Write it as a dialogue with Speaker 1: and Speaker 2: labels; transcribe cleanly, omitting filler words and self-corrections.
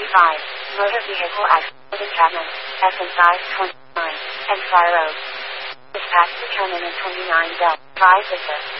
Speaker 1: Motor vehicle accident in Chapman, SN5 29, and Fire Road. Dispatch determinant 29 Del. 5 Victor.